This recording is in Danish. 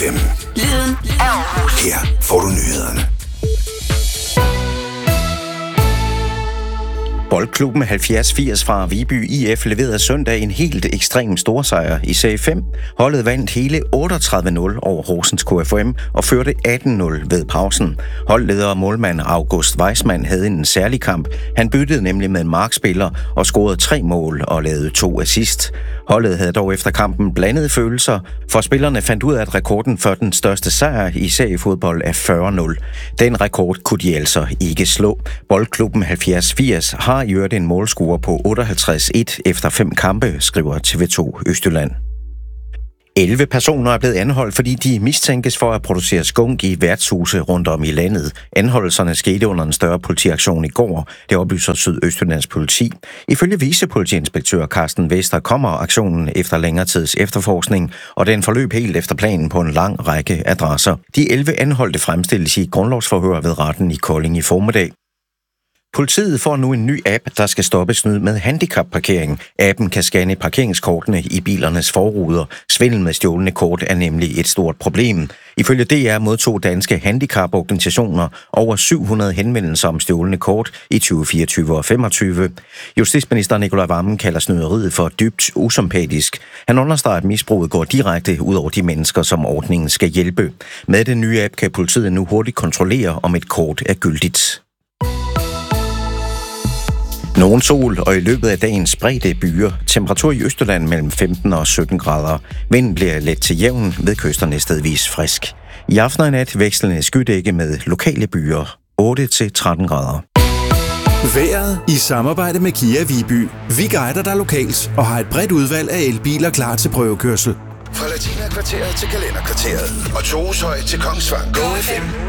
FM. Lyden af Aarhus. Her får du nyhederne. Boldklubben 70-80 fra Viby IF leverede søndag en helt ekstrem storsejr i Serie 5. Holdet vandt hele 38-0 over Horsens KFUM og førte 18-0 ved pausen. Holdleder og målmand August Weissmann havde en særlig kamp. Han byttede nemlig med en markspiller og scorede 3 mål og lavede 2 assist. Holdet havde dog efter kampen blandede følelser, for spillerne fandt ud af, at rekorden for den største sejr i seriefodbold er 40-0. Den rekord kunne de altså ikke slå. Boldklubben 70-80 har i øvrigt en målscore på 58-1 efter 5 kampe, skriver TV2 Østjylland. 11 personer er blevet anholdt, fordi de mistænkes for at producere skunk i værtshuse rundt om i landet. Anholdelserne skete under en større politiaktion i går, det oplyser Sydøstjyllands politi. Ifølge vicepolitiinspektør Carsten Vester kommer aktionen efter længere tids efterforskning, og den forløb helt efter planen på en lang række adresser. De 11 anholdte fremstilles i grundlovsforhør ved retten i Kolding i formiddag. Politiet får nu en ny app, der skal stoppe snyd med handicapparkering. Appen kan scanne parkeringskortene i bilernes forruder. Svindel med stjålne kort er nemlig et stort problem. Ifølge DR modtog danske handicaporganisationer over 700 henvendelser om stjålne kort i 2024 og 2025. Justitsminister Nicolai Wammen kalder snyderiet for dybt usympatisk. Han understreger, at misbruget går direkte ud over de mennesker, som ordningen skal hjælpe. Med den nye app kan politiet nu hurtigt kontrollere, om et kort er gyldigt. Nogen sol, og i løbet af dagen spredte byer. Temperatur i Østjylland mellem 15 og 17 grader. Vinden bliver let til jævn, ved kysterne stedvis frisk. I aften og i nat vekslende skydække med lokale byer. 8-13 grader. Vejret i samarbejde med Kia Viby. Vi guider dig lokalt og har et bredt udvalg af elbiler klar til prøvekørsel. Fra Latina-kvarteret til Kalenderkvarteret. Og Toeshøj til Kongsvang. Go FM.